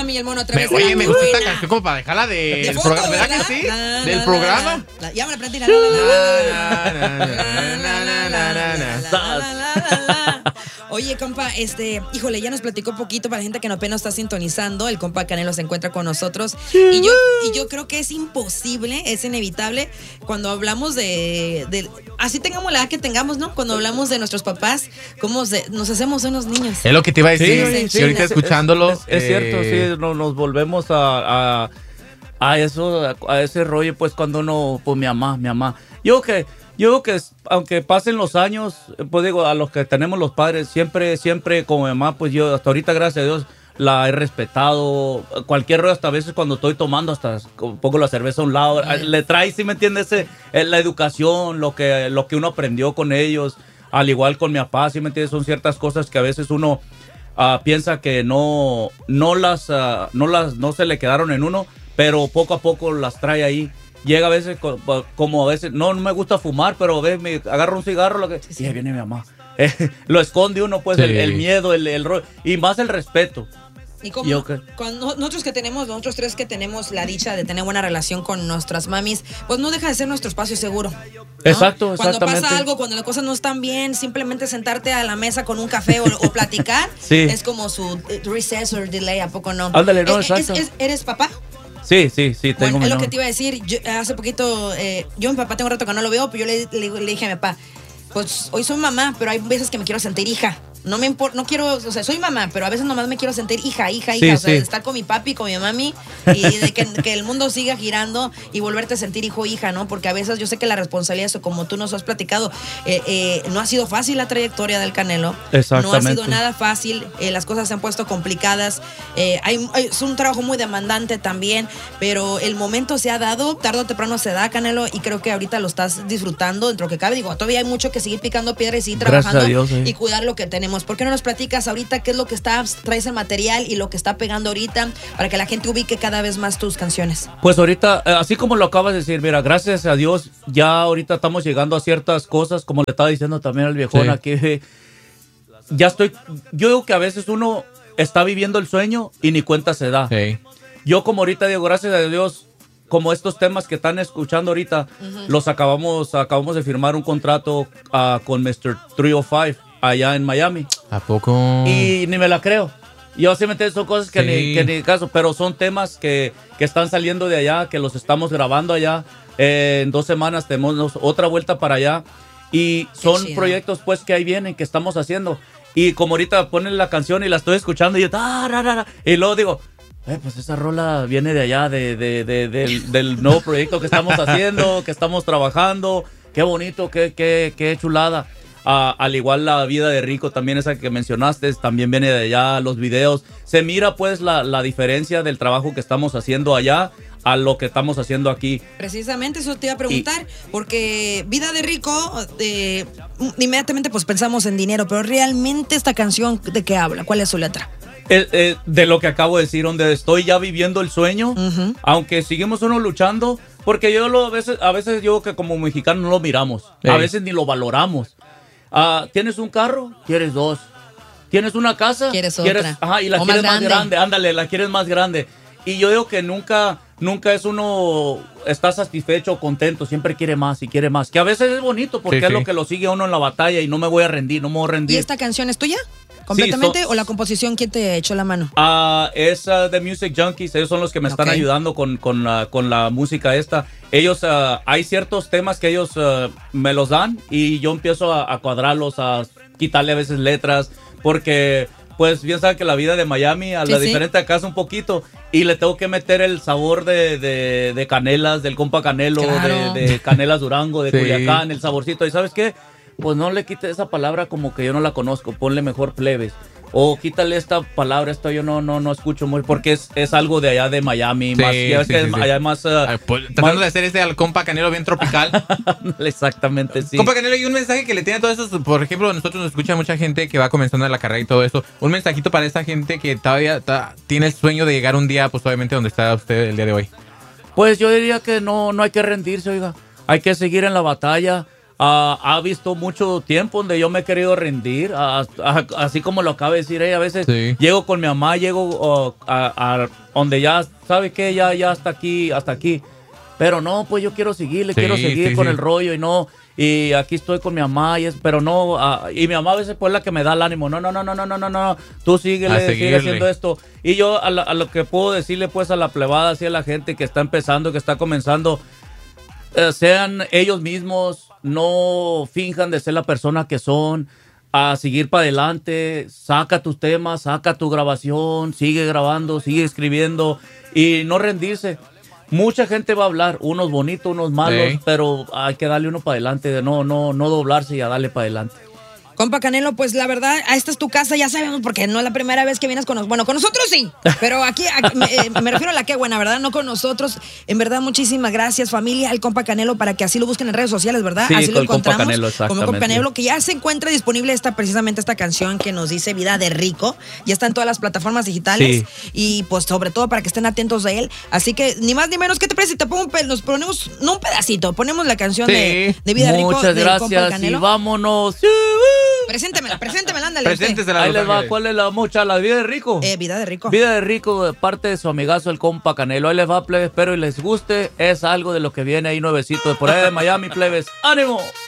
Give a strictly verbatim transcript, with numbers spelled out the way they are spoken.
Mami y el mono a través Me, de oye, la me gusta esta turbina. canción como para dejarla de, De del fondo, programa, ¿verdad ¿verdad? que sí? La, Del la, programa. la, la, ya me la aprendí. La, la, la, la, la, la, la, la, la, la, la. Oye, compa, este, híjole, ya nos platicó un poquito para la gente que no apenas está sintonizando. El compa Canelo se encuentra con nosotros. Y yo, y yo creo que es imposible, es inevitable cuando hablamos de, de así tengamos la edad que tengamos, ¿no? Cuando hablamos de nuestros papás, cómo se, nos hacemos unos niños. Es lo que te iba a decir. Sí, Sí, sí, ahorita es- escuchándolo. Es, es cierto, eh, sí, no- nos volvemos a, a, a eso, a, a ese rollo, pues cuando uno, pues mi mamá, mi mamá. Yo que, yo que aunque pasen los años, pues digo, a los que tenemos los padres, siempre, siempre como mi mamá, pues yo hasta ahorita, gracias a Dios, la he respetado. Cualquier rollo, hasta a veces cuando estoy tomando, hasta pongo la cerveza a un lado, le trae, ¿sí me entiendes? Ese, eh, la educación, lo que, lo que uno aprendió con ellos, al igual con mi papá, ¿sí me entiendes? Son ciertas cosas que a veces uno uh, piensa que no, no las, uh, no las, no se le quedaron en uno, pero poco a poco las trae ahí. Llega a veces co- como a veces, no, no me gusta fumar, pero ves, me agarro un cigarro, lo que, Sí, sí. y ahí viene mi mamá. Eh, lo esconde uno, pues, Sí. el, el miedo, el, el rollo, y más el respeto. Y como Yo que- cuando nosotros que tenemos, nosotros tres que tenemos la dicha de tener buena relación con nuestras mamis, pues no deja de ser nuestro espacio seguro, ¿no? Exacto, Cuando exactamente. pasa algo, cuando las cosas no están bien, simplemente sentarte a la mesa con un café o, o platicar, Sí. es como su eh, recess or delay, ¿a poco no? Ándale, no, Eh, eh, exacto. es- es- ¿Eres papá? Sí, sí, sí, tengo Bueno, es lo mi que te iba a decir. Yo, hace poquito, eh, yo mi papá tengo un rato que no lo veo, pero yo le, le- le dije a mi papá, pues hoy soy mamá, pero hay veces que me quiero sentir hija. No me importa, no quiero, o sea, soy mamá, pero a veces nomás me quiero sentir hija, hija, Sí, hija. O sea, sí. de estar con mi papi, con mi mami y de que, que el mundo siga girando y volverte a sentir hijo, hija, ¿no? Porque a veces yo sé que la responsabilidad, eso como tú nos has platicado, eh, eh, no ha sido fácil la trayectoria del Canelo. Exactamente. No ha sido nada fácil, eh, las cosas se han puesto complicadas. Eh, hay, hay- es un trabajo muy demandante también, pero el momento se ha dado, tarde o temprano se da, Canelo, y creo que ahorita lo estás disfrutando dentro de lo que cabe. Digo, todavía hay mucho que seguir picando piedra y seguir Gracias trabajando a Dios, sí. y cuidar lo que tenemos. ¿Por qué no nos platicas ahorita qué es lo que está, traes el material y lo que está pegando ahorita para que la gente ubique cada vez más tus canciones? Pues ahorita, eh, así como lo acabas de decir, mira, gracias a Dios, ya ahorita estamos llegando a ciertas cosas, como le estaba diciendo también al viejón Sí. aquí, eh, ya estoy, yo digo que a veces uno está viviendo el sueño y ni cuenta se da. sí. Yo como ahorita digo, gracias a Dios, como estos temas que están escuchando ahorita, los acabamos, acabamos de firmar un contrato ah, con mister trescientos cinco allá en Miami. ¿A poco? Y ni me la creo. Yo sí me entiendo, son cosas que, Sí. ni, que ni caso, pero son temas que, que están saliendo de allá, que los estamos grabando allá. Eh, en dos semanas tenemos otra vuelta para allá. Y son chido. proyectos pues que ahí vienen, que estamos haciendo. Y como ahorita ponen la canción y la estoy escuchando y yo, "Ah, ra, ra, ra", y luego digo, eh, pues esa rola viene de allá, de, de, de- del, del nuevo proyecto que estamos haciendo, que estamos trabajando. Qué bonito, qué, qué, qué chulada. Ah, al igual la vida de Rico, también esa que mencionaste, también viene de allá, los videos. Se mira pues la, la diferencia del trabajo que estamos haciendo allá a lo que estamos haciendo aquí. Precisamente eso te iba a preguntar, porque Vida de Rico, eh, inmediatamente pues pensamos en dinero, pero realmente esta canción, ¿de qué habla? ¿Cuál es su letra? Eh, eh, de lo que acabo de decir, donde estoy ya viviendo el sueño, Ujú. aunque seguimos uno luchando, porque yo lo, a veces, a veces yo que como mexicano no lo miramos, a Ey. veces ni lo valoramos. Ah, ¿tienes un carro? ¿Quieres dos? ¿Tienes una casa? ¿Quieres otra? Ajá, y la O quieres más más grande. grande. Ándale, la quieres más grande. Y yo digo que nunca, nunca es uno, está satisfecho o contento, siempre quiere más y quiere más. Que a veces es bonito porque Sí, es sí. lo que lo sigue a uno en la batalla y no me voy a rendir, no me voy a rendir. ¿Y esta canción es tuya? ¿Completamente? son- ¿O la composición quién te echó la mano? Ah, es ah, The Music Junkies, ellos son los que me están Ok. ayudando con, con, la- con la música esta. Ellos, ah, hay ciertos temas que ellos ah, me los dan y yo empiezo a, a cuadrarlos, a quitarle a veces letras, porque pues bien saben que la vida de Miami a Sí, la sí. diferente acá es un poquito y le tengo que meter el sabor de, de, de canelas, del compa Canelo, Claro. de, de Canelas Durango, de Sí. Culiacán, el saborcito. ¿Y sabes qué? Pues no le quite esa palabra como que yo no la conozco, ponle mejor plebes. O quítale esta palabra, esta yo no no no escucho muy, porque es, es algo de allá de Miami, Sí, más, ya ves sí, que sí, sí. allá hay más... ah, Ah, pues, tratando más- de hacer este al compa Canelo bien tropical. Exactamente, sí. Compa Canelo, y un mensaje que le tiene a todos esos, por ejemplo, nosotros nos escucha mucha gente que va comenzando en la carrera y todo eso. Un mensajito para esa gente que todavía ta- tiene el sueño de llegar un día, pues obviamente donde está usted el día de hoy. Pues yo diría que no, no hay que rendirse, oiga. Hay que seguir en la batalla. Uh, ha visto mucho tiempo donde yo me he querido rendir, uh, uh, así como lo acaba de decir ella. A veces sí. llego con mi mamá, llego uh, a, a donde ya, ¿sabe qué? Ya, ya hasta aquí, hasta aquí. Pero no, pues yo quiero seguirle, sí, quiero seguir sí, con sí. el rollo y no, y aquí estoy con mi mamá, y es, pero no, uh, y mi mamá a veces pues la que me da el ánimo, no, no, no, no, no, no, no, no, tú síguele, sigue haciendo esto. Y yo a, la, a lo que puedo decirle pues a la plebada, así a la gente que está empezando, que está comenzando, uh, sean ellos mismos, no finjan de ser la persona que son, a seguir para adelante, saca tus temas, saca tu grabación, sigue grabando, sigue escribiendo y no rendirse. Mucha gente va a hablar, unos bonitos, unos malos, sí. pero hay que darle uno para adelante, de no, no, no doblarse y a darle para adelante. Compa Canelo, pues la verdad, esta es tu casa, ya sabemos, porque no es la primera vez que vienes con nosotros. Bueno, con nosotros sí, pero aquí, aquí me, eh, me refiero a la que buena, ¿verdad? No con nosotros. En verdad, muchísimas gracias, familia, al Compa Canelo, para que así lo busquen en redes sociales, ¿verdad? Sí, así lo encontramos. Compa Canelo, exactamente. Como Compa Canelo, que ya se encuentra disponible esta, precisamente esta canción que nos dice Vida de Rico. Ya está en todas las plataformas digitales. Sí. Y pues sobre todo para que estén atentos de él. Así que ni más ni menos, ¿qué te parece? Te pongo un pe- nos ponemos, no un pedacito, ponemos la canción sí. de, de Vida de Rico. Muchas del gracias Compa Canelo. Y vámonos. Preséntemela, preséntemela, ándale. Preséntesela. Ahí les va, ¿cuál es la mucha? ¿La Vida de Rico? Eh, Vida de Rico. Vida de Rico, de parte de su amigazo el Compa Canelo. Ahí les va, plebes, espero y les guste. Es algo de lo que viene ahí nuevecito de por ahí de Miami, plebes. ¡Ánimo!